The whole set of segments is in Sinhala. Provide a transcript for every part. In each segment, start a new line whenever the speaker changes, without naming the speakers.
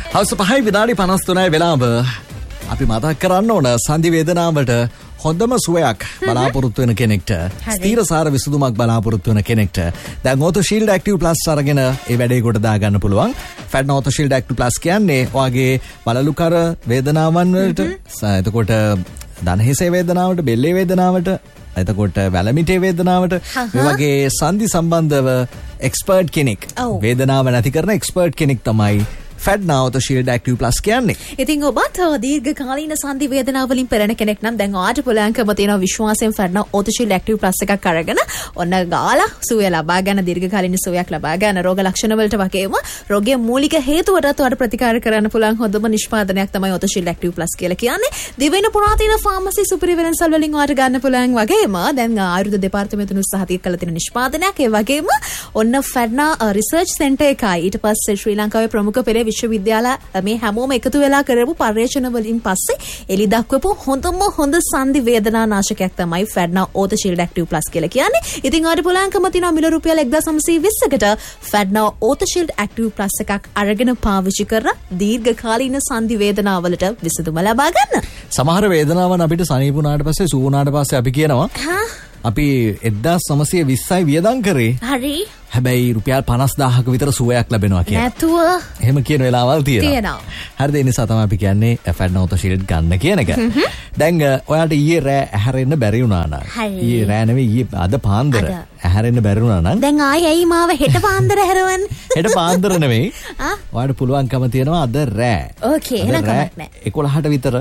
හවස 5:53 වෙලාව අපි මතක් කරන්න ඕන සංදි වේදනාවට හොඳම සුවයක් බලාපොරොත්තු වෙන කෙනෙක්ට ස්ථීරසාර විසඳුමක් බලාපොරොත්තු වෙන කෙනෙක්ට දැන් Ortho Shield Active Plus අරගෙන ඒ වැඩේ කොට දා ගන්න පුළුවන්. ෆැට්න Ortho Shield Active Plus කියන්නේ ඔයගේ බලලු කර වේදනාවන් වලට එතකොට දණහිසේ වේදනාවට බෙල්ලේ වේදනාවට එතකොට වැලමිටේ වේදනාවට මේ වගේ සංදි සම්බන්ධව එක්ස්පර්ට් කෙනෙක් වේදනාව නැති කරන එක්ස්පර්ට් කෙනෙක් තමයි ෆැට්න Ortho Shield Active Plus කියන්නේ.
ඉතින් ඔබත් දීර්ඝකාලීන සංදි වේදනාව වලින් පෙළෙන කෙනෙක් නම් දැන් ඔයාට පුළුවන්කම තියෙනවා විශ්වාසයෙන් ෆැට්න Ortho Shield Active Plus එකක් අරගෙන ඔන්න ගාලා සුවය ලබා ගන්න දීර්ඝකාලීන සුවයක් ලබා ගන්න රෝග ලක්ෂණ වලට වගේම රෝගයේ මූලික හේතුවටත් ඔයාට ප්‍රතිකාර කරන්න පුළුවන් හොඳම නිෂ්පාදනයක් තමයි Ortho Shield Active Plus කියලා කියන්නේ. දිවෙන පුරාතන ෆාමසි සුපිරිවෙරන්සල් වලින් ඔයාට ගන්න පුළුවන් වගේම දැන් ආයුර්වේද දෙපාර්තමේන්තුවේ සහතික කළ තියෙන නිෂ්පාදනයක්. ඒ වගේම ඔන්න ෆැට්න රිසර්ච් සෙන්ටර් එකයි ඊට පස්සේ ශ්‍රී ලංකාවේ ප්‍රමුඛ පෙරේ විශ්වවිද්‍යාල මේ හැමෝම එකතු වෙලා කරපු පර්යේෂණ වලින් පස්සේ එලි දක්වපු හොඳ සංදි වේදනා නාශකයක් තමයි ෆැට්න Ortho Shield Active Plus කියලා කියන්නේ. ඉතින් ඔයාලට පුළුවන්කම තියෙනවා මිල රුපියල් 1920කට ෆැට්න Ortho Shield Active Plus එකක් අරගෙන පාවිච්චි කරලා දීර්ඝකාලීන සංදි වේදනාවලට විසඳුම ලබා ගන්න.
සමහර වේදනාවන් අපිට සනීප වුණාට පස්සේ සුව වුණාට පස්සේ අපි කියනවා අපි 1920යි වියදම් කරේ.
හරි.
හැබැයි රුපියල් 50000ක විතර සුවයක් ලැබෙනවා කියන.
නැතුව.
එහෙම කියන වෙලාවල් තියෙනවා. හරිද? ඒ නිසා තමයි අපි කියන්නේ ෆැට්න Ortho Shield ගන්න කියන එක. දැන් ඔයාලට ඊයේ රෑ ඇහැරෙන්න බැරි වුණා නම්. ඊයේ රෑ නෙවෙයි ඊයේ අද පාන්දර ඇහැරෙන්න බැරි වුණා නම්.
දැන් ආයි මාව හෙට පාන්දර හැරවන්න.
හෙට පාන්දර නෙවෙයි. ඔයාලට පුළුවන්කම තියෙනවා අද රෑ.
ඕකේ එහෙනම් කමක් නැහැ.
11ට විතර.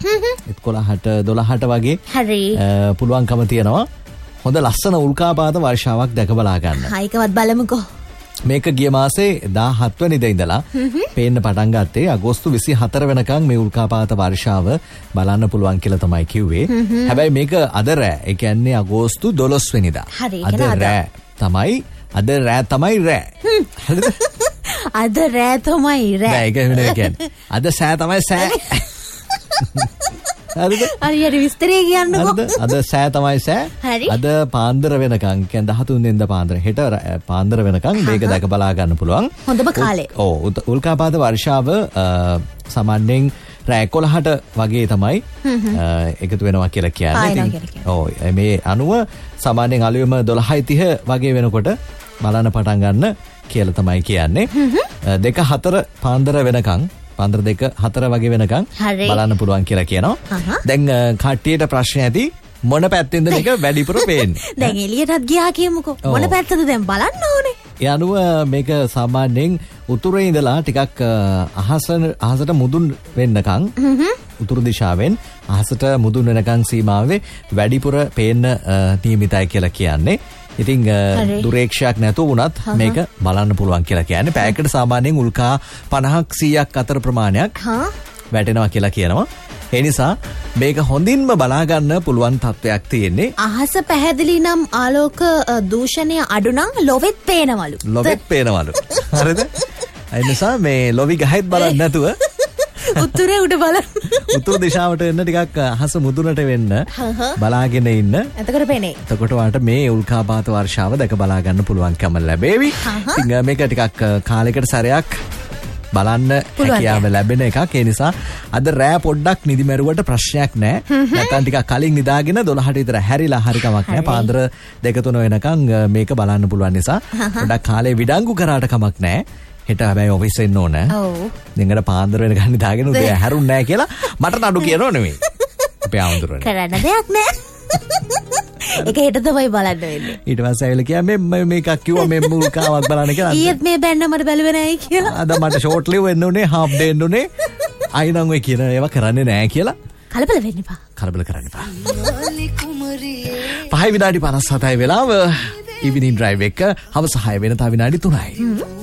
11ට 12ට වගේ.
හරි.
පුළුවන්කම තියෙනවා. හොඳ ලස්සන උල්කාපාත වර්ෂාවක් දැක බලා ගන්න.
හයිකවත් බලමුකෝ.
මේක ගිය මාසේ 17 වෙනිදා ඉඳලා පේන්න පටන් ගත්තේ අගෝස්තු 24 වෙනකන් මේ උල්කාපාත වර්ෂාව බලන්න පුළුවන් කියලා තමයි කිව්වේ. හැබැයි මේක අද රෑ. ඒ කියන්නේ අගෝස්තු 12 වෙනිදා. අද රෑ තමයි රෑ. හරිද?
අද රෑ තමයි රෑ.
ඒක කියන්නේ. අද සෑ තමයි සෑ.
හරි විස්තරේ කියන්නකෝ.
අද සෑ තමයි සෑ. අද පාන්දර වෙනකන් කියන්නේ 13 වෙනිදා පාන්දර හෙට පාන්දර වෙනකන් මේක දැක බලා ගන්න පුළුවන්.
හොඳම කාලේ.
ඔව් උල්කාපාත වර්ෂාව සාමාන්‍යයෙන් රෑ 11ට වගේ තමයි එකතු වෙනවා කියලා කියන්නේ. ඔව් මේ අනුව සාමාන්‍යයෙන් අලුයම 12:30 වගේ වෙනකොට බලන්න පටන් ගන්න කියලා තමයි කියන්නේ. 2-4 පාන්දර වෙනකන් පාන්දර 2-4 වගේ වෙනකන් බලන්න පුළුවන් කියලා කියනවා. දැන් කට්ටියට ප්‍රශ්න ඇති මොන පැත්තෙන්ද මේක වැඩිපුර පේන්නේ?
දැන් එළියටත් ගියා කියමුකෝ. මොන පැත්තද දැන් බලන්න ඕනේ?
ඒ අනුව මේක සාමාන්‍යයෙන් උතුරේ ඉඳලා ටිකක් අහසට මුදුන් වෙන්නකන් උතුරු දිශාවෙන් අහසට මුදුන් වෙනකන් සීමාවේ වැඩිපුර පේන්න නියමිතයි කියලා කියන්නේ. ඉතින් දුරේක්ෂයක් නැතුව වුණත් මේක බලන්න පුළුවන් කියලා කියන්නේ. පැයකට සාමාන්‍යයෙන් උල්කා 50ක් 100ක් අතර ප්‍රමාණයක් වැටෙනවා කියලා කියනවා. ඒ නිසා මේක හොඳින්ම බලා ගන්න පුළුවන් තත්වයක් තියෙන්නේ.
අහස පැහැදිලි නම් ආලෝක දූෂණය අඩු නම් ලොවෙත් පේනවලු.
හරිද? ඒ නිසා මේ ලොවි ගහෙත් බලන්න නැතුව
උතුරේ උඩ බලන්න.
උතුරු දිශාවට එන්න ටිකක් අහස මුදුනට වෙන්න බලාගෙන ඉන්න.
එතකොට පේන්නේ.
එතකොට වාට මේ උල්කාපාත වර්ෂාව දැක බලා ගන්න පුළුවන්කම ලැබේවි. ඉතින් මේක ටිකක් කාලයකට සැරයක් බලන්න හැකියාව ලැබෙන එකක්. ඒ නිසා අද රෑ පොඩ්ඩක් නිදි මැරුවට ප්‍රශ්නයක් නැහැ. නැත්නම් ටිකක් කලින් නිදාගෙන 12ට විතර හැරිලා හරි කමක් නැහැ. පාන්දර 2-3 වෙනකන් මේක බලන්න පුළුවන් නිසා පොඩ්ඩක් කාලේ විඩංගු කරාට කමක් නැහැ. හෙට හැබැයි ඔෆිස් එන්න ඕන.
ඔව්.
දෙංගට පාන්දර වෙනකන් නිදාගෙන උදේ හැරුන්නේ නැහැ කියලා මට නඩු කියනෝ නෙමෙයි. අපේ ආඳුරනේ.
කරන්න දෙයක් නැහැ. ඒක හෙට තමයි බලන්න වෙන්නේ.
ඊට පස්සේ ඇවිල්ලා කියා මේකක් කිව්වා මේ මුල්කාවක් බලන්න කියලා.
ඊයේත් මේ බැන්න මට බැලුවේ නැහැ කියලා.
අද මට ෂෝට් ලිව් වෙන්න උනේ හාෆ් ඩේ එන්න උනේ. අයිනම් ඔය කියන ඒවා කරන්නේ නැහැ කියලා.
කලබල වෙන්න එපා.
කලබල කරන්න එපා. 5:57 වෙලාව ඉවිනින් ඩ්‍රයිව් එක හවස 6 වෙන තව විනාඩි 3යි.